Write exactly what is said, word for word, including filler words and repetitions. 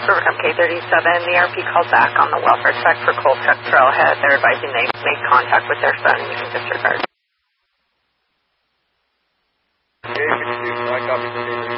For M K thirty-seven, the R P called back on the welfare check for Colchester Trailhead. They're advising they made contact with their son using disregard. Okay, I copy.